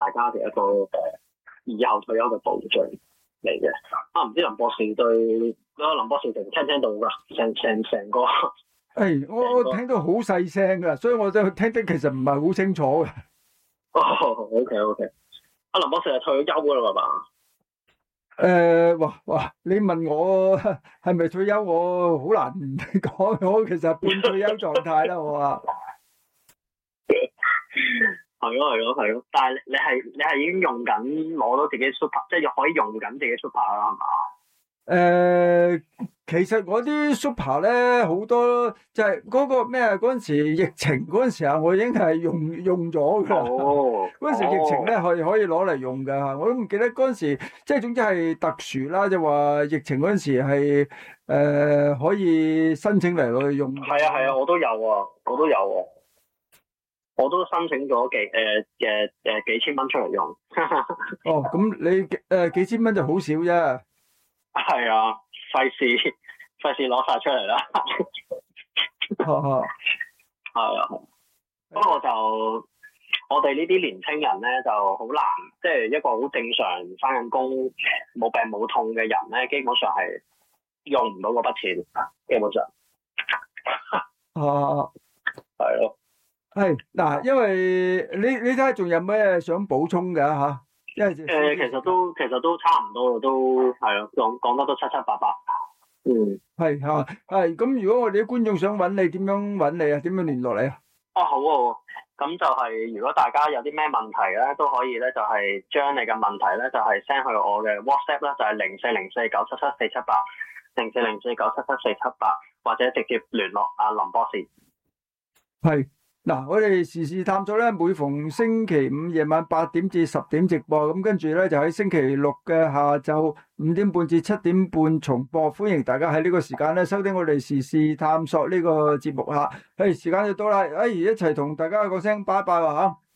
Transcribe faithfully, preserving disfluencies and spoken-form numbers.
大家嘅一個誒以後退休嘅保障嚟嘅。啊，唔知林博士對嗰個林博士聽唔聽到㗎？成成成個。 誒、哎，我我聽到好細聲噶，所以我就聽得其實唔係好清楚嘅。 哦，OK OK，阿林博士係退咗休噶啦嘛？ 誒、呃，哇哇，你問我係咪退休，我好難講。我其實半退休狀態啦，我話。 係咯係咯係咯，但係你係你係已經用緊攞到自己 super， 即係可以用緊自己 super 啦，係嘛？ 誒、呃，其實嗰啲 super 咧好多就係嗰個咩嗰陣時疫情嗰陣時候，我已經係用用咗㗎啦。 哦， 嗰陣時疫情咧可以可以攞嚟用㗎，我都唔記得嗰陣時，即係總之係特殊啦，就話疫情嗰陣時係誒、呃、可以申請嚟攞嚟用。 係啊係啊，我都有啊，我都有啊，我都申請咗幾誒誒誒幾千蚊出嚟用。 哦，咁你誒、呃、幾千蚊就好少啫。 係啊，費事費事攞晒出嚟啦。 哦， 係啊，不過就我哋呢啲年青人咧就好難，即係一個好正常返緊工冇病冇痛嘅人咧，基本上係用唔到嗰筆錢，基本上。 啊， 係咯。 係嗱，因為你你睇下仲有咩想補充㗎吓？因為誒、 呃，其實都其實都差唔多啦，都係咯，講講得都七七八八。嗯， 係嚇，係咁。如果我哋啲觀眾想揾你，點樣揾你啊？點樣聯絡你啊？ 哦，好啊，咁就係如果大家有啲咩問題咧，都可以咧，就係將你嘅問題咧，就係 send 去我嘅 WhatsApp 啦，就係零四零四九七七四七八，零四零四九七七四七八，或者直接聯絡阿林博士。 係。嗱，我哋時事探索咧，每逢星期五夜晚八點至十點直播，咁跟住咧就喺星期六嘅下晝五點半至七點半重播。歡迎大家喺呢個時間咧收聽我哋時事探索呢個節目吓。誒，時間就到啦，誒，一齊同大家講聲拜拜啦吓。